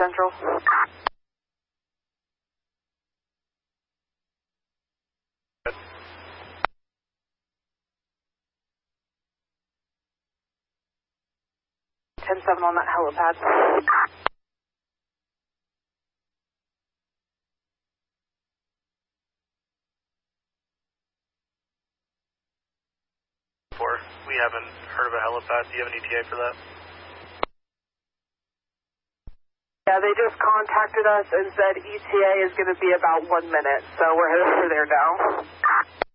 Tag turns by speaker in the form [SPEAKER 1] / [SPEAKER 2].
[SPEAKER 1] Central. Ten seven on that helipad.
[SPEAKER 2] We haven't heard of a helipad. Do you have an ETA for that?
[SPEAKER 1] Yeah, they just contacted us and said ETA is going to be about 1 minute, so we're headed over there now.